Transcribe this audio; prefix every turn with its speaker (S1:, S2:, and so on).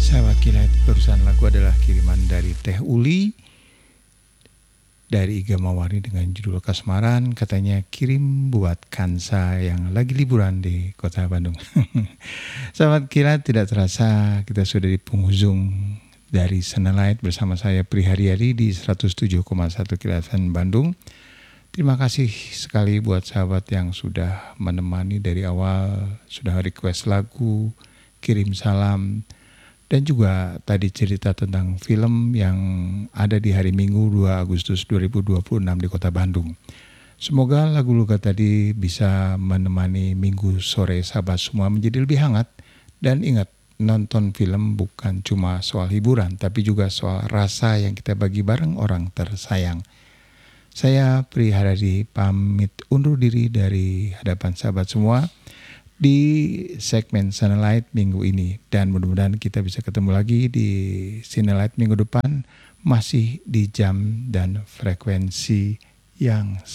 S1: Sahabat Kilat, barusan lagu adalah kiriman dari Teh Uli dari Iga Mawari dengan judul Kasmaran. Katanya kirim buat Kansa yang lagi liburan di kota Bandung. Sahabat Kilat, tidak terasa kita sudah di penghujung dari Sunlight bersama saya Pri Haryadi di 107,1 Kilat FM Bandung. Terima kasih sekali buat sahabat yang sudah menemani dari awal, sudah request lagu, kirim salam, dan juga tadi cerita tentang film yang ada di hari Minggu 2 Agustus 2026 di kota Bandung. Semoga lagu-lagu tadi bisa menemani minggu sore sahabat semua menjadi lebih hangat. Dan ingat, nonton film bukan cuma soal hiburan, tapi juga soal rasa yang kita bagi bareng orang tersayang. Saya Pri Haryadi pamit undur diri dari hadapan sahabat semua di segmen Sunlight minggu ini, dan mudah-mudahan kita bisa ketemu lagi di Sunlight minggu depan masih di jam dan frekuensi yang